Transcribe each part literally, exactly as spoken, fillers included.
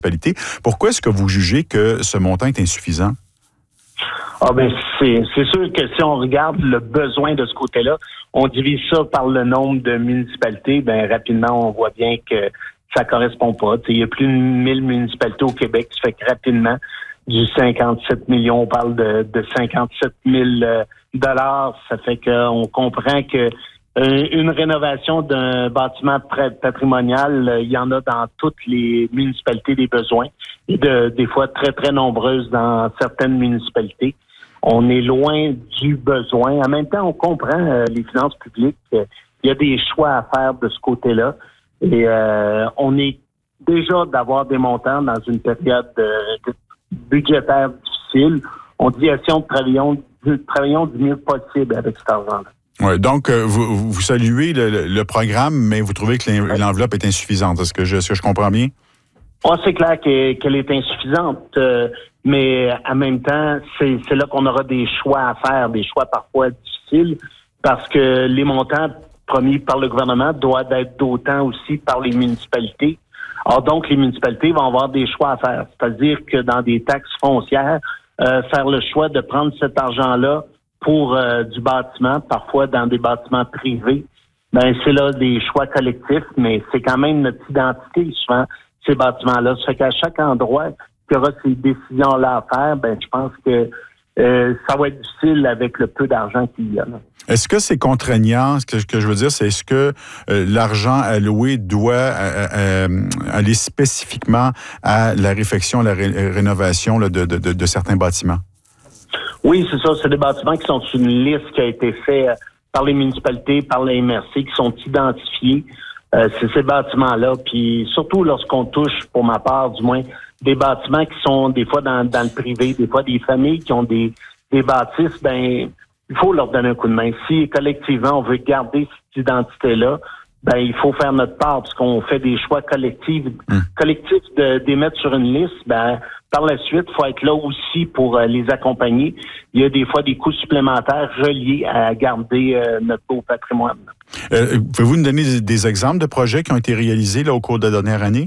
municipalité. Pourquoi est-ce que vous jugez que ce montant est insuffisant? Ah ben c'est c'est sûr que si on regarde le besoin de ce côté-là, on divise ça par le nombre de municipalités, ben rapidement on voit bien que ça correspond pas. T'sais, il y a plus de mille municipalités au Québec, ça fait que rapidement du cinquante-sept millions, on parle de, de cinquante-sept mille euh, dollars, ça fait qu'on comprend que euh, une rénovation d'un bâtiment patrimonial, euh, il y en a dans toutes les municipalités des besoins et de, des fois très très nombreuses dans certaines municipalités. On est loin du besoin. En même temps, on comprend euh, les finances publiques. Euh, il y a des choix à faire de ce côté-là. Et euh, on est déjà d'avoir des montants dans une période euh, budgétaire difficile. On dit si on travaillons, travaillons du mieux possible avec cet argent-là. Oui, donc euh, vous, vous saluez le, le, le programme, mais vous trouvez que l'enveloppe est insuffisante. Est-ce que je, est-ce que je comprends bien? Oh, c'est clair qu'elle, qu'elle est insuffisante, euh, mais en même temps, c'est, c'est là qu'on aura des choix à faire, des choix parfois difficiles, parce que les montants promis par le gouvernement doivent être d'autant aussi par les municipalités. Alors donc, les municipalités vont avoir des choix à faire, c'est-à-dire que dans des taxes foncières, euh, faire le choix de prendre cet argent-là pour euh, du bâtiment, parfois dans des bâtiments privés, ben c'est là des choix collectifs, mais c'est quand même notre identité souvent, ces bâtiments-là. Ça fait qu'à chaque endroit qu'il y aura ces décisions-là à faire, ben je pense que euh, ça va être difficile avec le peu d'argent qu'il y a là. Est-ce que c'est contraignant? Ce que, ce que je veux dire, c'est est-ce que euh, l'argent alloué doit euh, euh, aller spécifiquement à la réfection, la ré- rénovation là, de, de, de, de certains bâtiments? Oui, c'est ça. C'est des bâtiments qui sont sur une liste qui a été faite par les municipalités, par la M R C, qui sont identifiés. Euh, c'est ces bâtiments-là. Puis surtout lorsqu'on touche, pour ma part du moins, des bâtiments qui sont des fois dans, dans le privé, des fois des familles qui ont des, des bâtisses, ben il faut leur donner un coup de main. Si collectivement on veut garder cette identité-là, ben il faut faire notre part parce qu'on fait des choix collectifs, mmh. collectifs de, de les mettre sur une liste. Ben par la suite, il faut être là aussi pour euh, les accompagner. Il y a des fois des coûts supplémentaires reliés à garder euh, notre beau patrimoine. Euh, pouvez-vous nous donner des, des exemples de projets qui ont été réalisés là, au cours de la dernière année?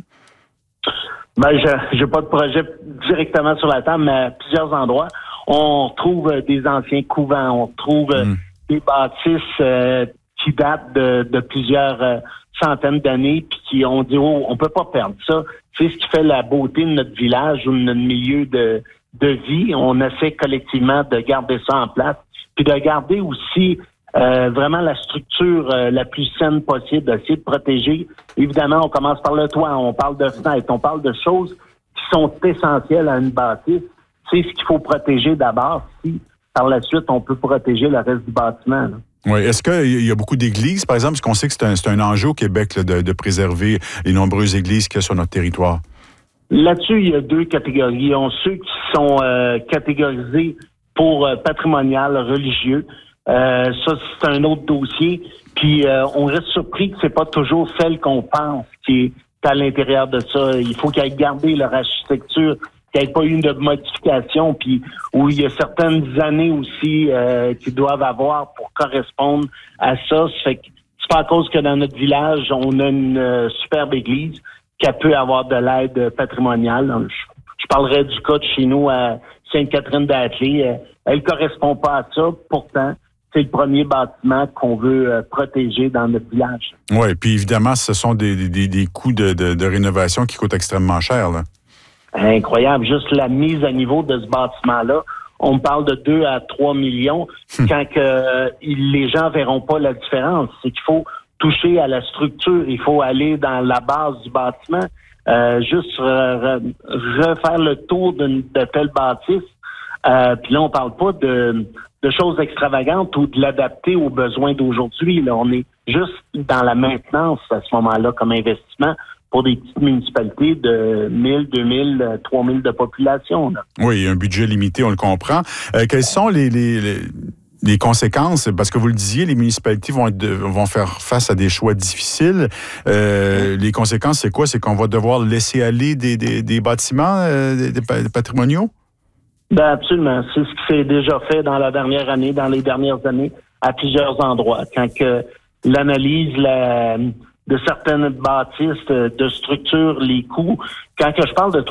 Ben, je n'ai pas de projet directement sur la table, mais à plusieurs endroits. On trouve des anciens couvents, on trouve mmh. des bâtisses euh, qui datent de, de plusieurs euh, centaines d'années, puis qui ont dit oh, on peut pas perdre ça. C'est ce qui fait la beauté de notre village ou de notre milieu de, de vie. On essaie collectivement de garder ça en place, puis de garder aussi euh, vraiment la structure euh, la plus saine possible, d'essayer de protéger. Évidemment, on commence par le toit, on parle de fenêtres, on parle de choses qui sont essentielles à une bâtisse. C'est ce qu'il faut protéger d'abord, si par la suite, on peut protéger le reste du bâtiment. Là. Oui. Est-ce qu'il y a beaucoup d'églises, par exemple, parce qu'on sait que c'est un, c'est un enjeu au Québec là, de, de préserver les nombreuses églises qu'il y a sur notre territoire? Là-dessus, il y a deux catégories. Il y a ceux qui sont euh, catégorisés pour euh, patrimonial, religieux. Euh, ça, c'est un autre dossier. Puis, euh, on reste surpris que c'est pas toujours celle qu'on pense qui est à l'intérieur de ça. Il faut qu'ils aient gardé leur architecture, qu'il n'y ait pas eu de modification, puis où il y a certaines années aussi euh, qui doivent avoir pour correspondre à ça. Ça fait que c'est pas à cause que dans notre village, on a une euh, superbe église qu'elle peut avoir de l'aide patrimoniale. Je, je parlerai du cas de chez nous à Sainte-Catherine-d'Athlée. Euh, elle correspond pas à ça, pourtant, c'est le premier bâtiment qu'on veut euh, protéger dans notre village. Oui, puis évidemment, ce sont des, des, des coûts de, de, de rénovation qui coûtent extrêmement cher, là. Incroyable. Juste la mise à niveau de ce bâtiment-là, on parle de deux à trois millions quand que, euh, les gens verront pas la différence. C'est qu'il faut toucher à la structure, il faut aller dans la base du bâtiment, euh, juste re, re, refaire le tour d'une, de telle bâtisse. Euh, Puis là, on parle pas de, de choses extravagantes ou de l'adapter aux besoins d'aujourd'hui. Là, on est juste dans la maintenance à ce moment-là comme investissement pour des petites municipalités de mille, deux mille, trois mille de population. Là. Oui, un budget limité, on le comprend. Euh, quelles sont les, les, les, les conséquences? Parce que vous le disiez, les municipalités vont, être, vont faire face à des choix difficiles. Euh, les conséquences, c'est quoi? C'est qu'on va devoir laisser aller des, des, des bâtiments euh, des, des patrimoniaux? Ben absolument. C'est ce qui s'est déjà fait dans la dernière année, dans les dernières années, à plusieurs endroits. Quand que l'analyse, la... de certaines bâtisses, de structures, les coûts. Quand que je parle de